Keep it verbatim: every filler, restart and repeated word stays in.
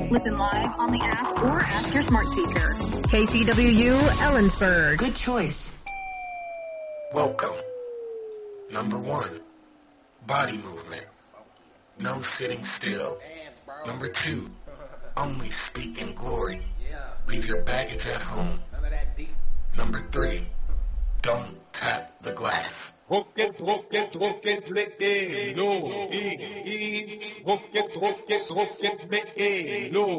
Listen live on the app or ask your smart speaker. K C W U Ellensburg. Good choice. Welcome. Number one, body movement. No sitting still. Number two, only speak in glory. Leave your baggage at home. Number three, don't tap the glass. Rocket, rocket, rocket, le, no, e, e, rocket, rocket, rocket, le, no.